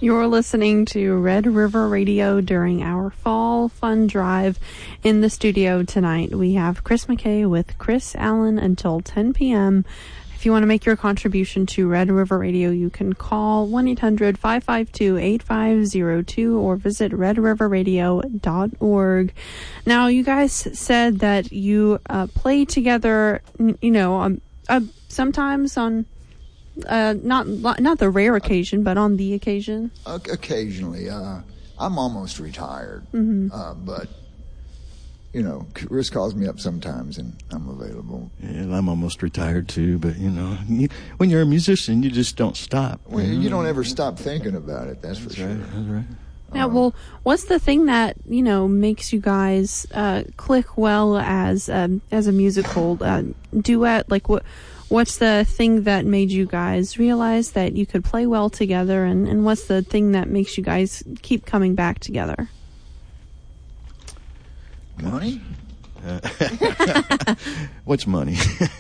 You're listening to Red River Radio during our fall fun drive. In the studio tonight, we have Chris McKay with Chris Allen until 10 p.m. If you want to make your contribution to Red River Radio, you can call 1-800-552-8502 or visit redriverradio.org. Now, you guys said that you play together, sometimes on not the rare occasion, but on the occasion. Occasionally, I'm almost retired, but Chris calls me up sometimes, and I'm available. Yeah, I'm almost retired too, but when you're a musician, you just don't stop. Well, you don't ever stop thinking about it. That's for sure. Right, that's right. Yeah, well, what's the thing that makes you guys click well as a musical duet? Like What's the thing that made you guys realize that you could play well together, and what's the thing that makes you guys keep coming back together? Money? What's money?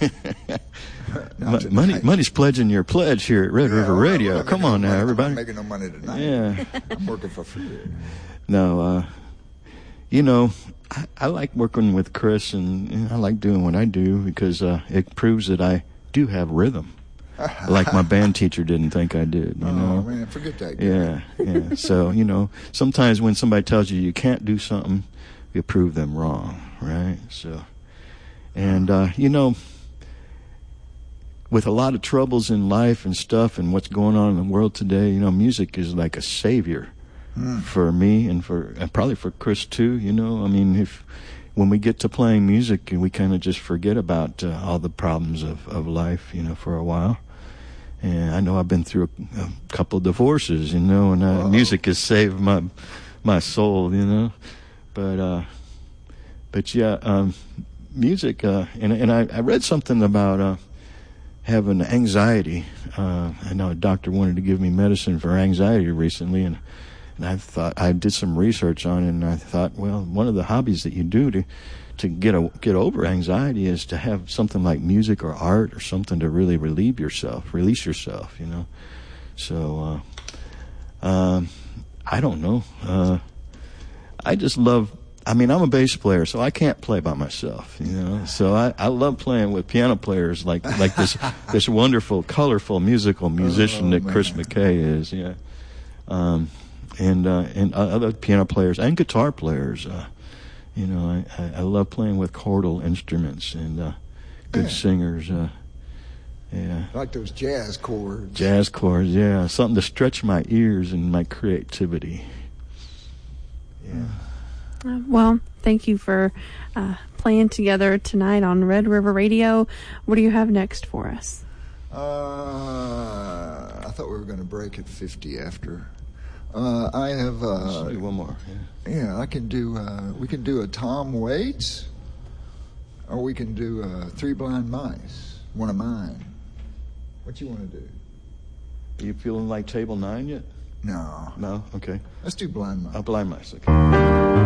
Money's pledging your pledge here at Red River Radio. Come on now, everybody. I'm not making no money tonight. Yeah. I'm working for free. No, I like working with Chris, and I like doing what I do because it proves that I do have rhythm, like my band teacher didn't think I did. Oh man, forget that guy. Yeah. So sometimes when somebody tells you can't do something, you prove them wrong, right? So, and with a lot of troubles in life and stuff, and what's going on in the world today, music is like a savior for me and probably for Chris too. When we get to playing music, we kind of just forget about all the problems of life, for a while. And I know I've been through a couple of divorces, and music has saved my soul, But yeah, music, and I read something about having anxiety. I know a doctor wanted to give me medicine for anxiety recently, and I thought, I did some research on it, and I thought, well, one of the hobbies that you do to get over anxiety is to have something like music or art or something to really release yourself. So, I don't know. I just love, I'm a bass player, so I can't play by myself, So I love playing with piano players like this wonderful, colorful, musical musician that Chris McKay is, yeah. And other piano players and guitar players. I love playing with chordal instruments and good singers. Yeah. Like those jazz chords. Jazz chords, yeah. Something to stretch my ears and my creativity. Yeah. Well, thank you for playing together tonight on Red River Radio. What do you have next for us? I thought we were going to break at 50 after. I have let's do one more. Yeah, I can do. We can do a Tom Waits, or we can do Three Blind Mice. One of mine. What you want to do? Are you feeling like Table 9 yet? No. No. Okay. Let's do Blind Mice. Blind Mice. Okay.